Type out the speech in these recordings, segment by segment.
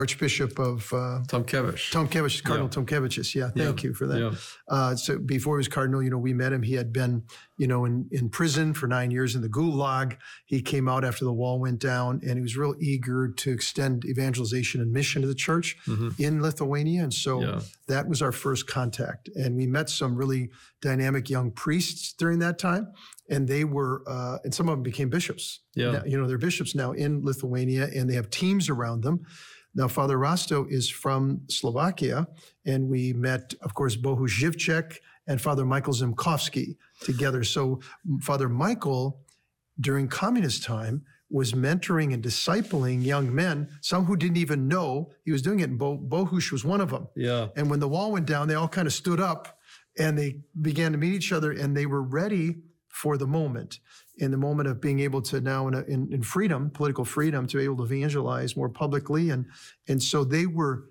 Archbishop of Tomkiewicz. Cardinal Tomkiewicz. Yeah, thank you for that. So before he was cardinal, we met him. He had been, in prison for 9 years in the Gulag. He came out after the wall went down, and he was real eager to extend evangelization and mission to the church in Lithuania. And so that was our first contact. And we met some really dynamic young priests during that time. And they were, and some of them became bishops. Yeah. Now, they're bishops now in Lithuania, and they have teams around them. Now, Father Rasto is from Slovakia, and we met, of course, Bohuš Živček and Father Michael Zimkovsky together. So Father Michael, during communist time, was mentoring and discipling young men, some who didn't even know he was doing it, and Bohuš was one of them. Yeah. And when the wall went down, they all kind of stood up, and they began to meet each other, and they were ready for the moment. In the moment of being able to now in freedom, political freedom, to be able to evangelize more publicly. And so they were,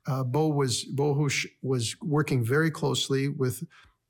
Bohuš was working very closely with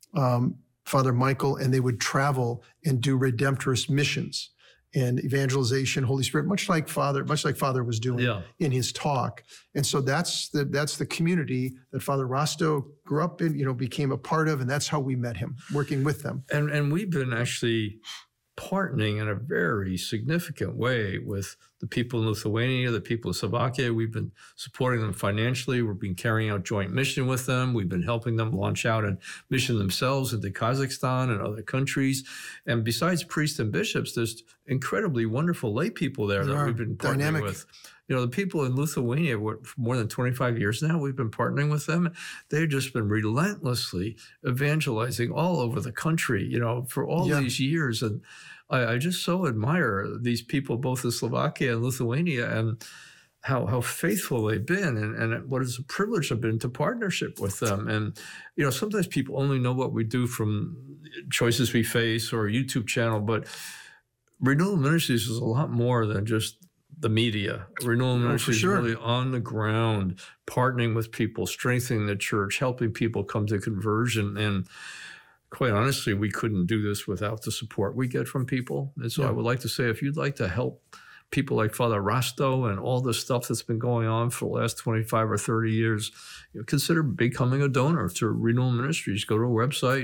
Father Michael, and they would travel and do redemptorist missions and evangelization, Holy Spirit, much like Father was doing in his talk. And so that's the community that Father Rasto grew up in, became a part of, and that's how we met him, working with them. And we've been actually partnering in a very significant way with the people in Lithuania, the people of Slovakia. We've been supporting them financially. We've been carrying out joint mission with them. We've been helping them launch out and mission themselves into Kazakhstan and other countries. And besides priests and bishops, there's incredibly wonderful lay people there that we've been partnering with. The people in Lithuania, for more than 25 years now, we've been partnering with them. They've just been relentlessly evangelizing all over the country, for all these years. And I just so admire these people, both in Slovakia and Lithuania, and how faithful they've been, and what is a privilege have been to partnership with them. And, sometimes people only know what we do from Choices We Face or a YouTube channel, but Renewal Ministries is a lot more than just the media. Renewal Ministries is really on the ground, partnering with people, strengthening the church, helping people come to conversion. And quite honestly, we couldn't do this without the support we get from people. And so I would like to say, if you'd like to help people like Father Rasto and all the stuff that's been going on for the last 25 or 30 years, consider becoming a donor to Renewal Ministries. Go to our website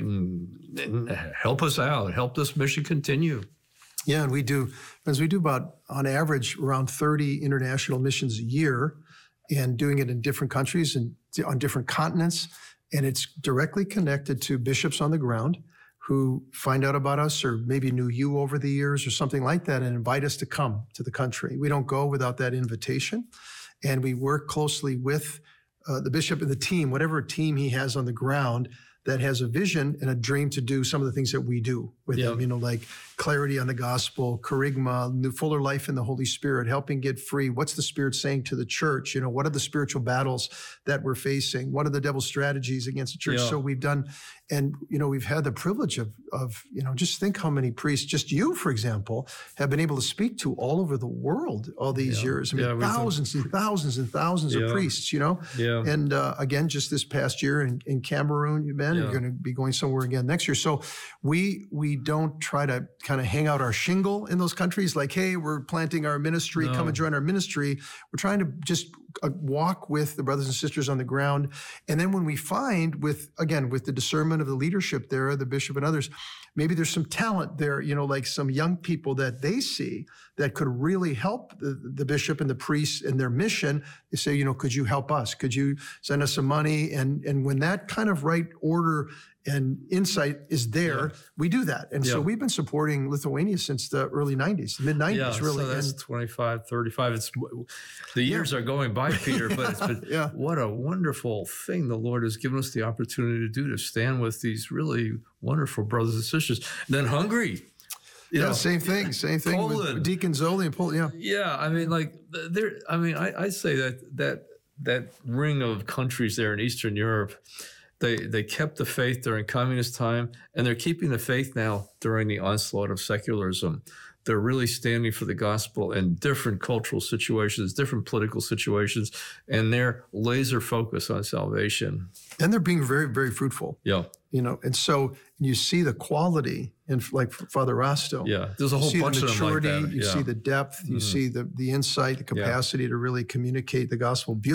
and help us out, help this mission continue. Yeah, and we do about, on average, around 30 international missions a year, and doing it in different countries and on different continents. And it's directly connected to bishops on the ground who find out about us, or maybe knew you over the years or something like that, and invite us to come to the country. We don't go without that invitation. And we work closely with the bishop and the team, whatever team he has on the ground, that has a vision and a dream to do some of the things that we do with them, like clarity on the gospel, charisma, fuller life in the Holy Spirit, helping get free. What's the Spirit saying to the church? What are the spiritual battles that we're facing? What are the devil's strategies against the church? So we've done, and, we've had the privilege of just think how many priests, just you, for example, have been able to speak to all over the world all these years. I mean, thousands and thousands and thousands of priests, And again, just this past year in Cameroon, you've been, you're going to be going somewhere again next year. So we don't try to kind of hang out our shingle in those countries like, hey, we're planting our ministry, come and join our ministry. We're trying to just walk with the brothers and sisters on the ground. And then when we find with the discernment of the leadership there, the bishop and others, maybe there's some talent there, like some young people that they see that could really help the bishop and the priests in their mission. They say, could you help us? Could you send us some money? And when that kind of right order and insight is there, we do that. And so we've been supporting Lithuania since the early 90s, mid-90s, really. So that's 25, 35. The years are going by, Peter, but it's been, what a wonderful thing the Lord has given us the opportunity to do, to stand with these really wonderful brothers and sisters. And then Hungary. Same thing. Poland. With Deacon Zoli and Poland. I mean, I say that ring of countries there in Eastern Europe, they kept the faith during communist time, and they're keeping the faith now during the onslaught of secularism. They're really standing for the gospel in different cultural situations, different political situations, and they're laser focused on salvation. And they're being very, very fruitful. Yeah. and so you see the quality in like Father Rasto. Yeah, there's a whole You see bunch the of them like maturity, that. you Yeah. see the depth, you see the insight, the capacity to really communicate the gospel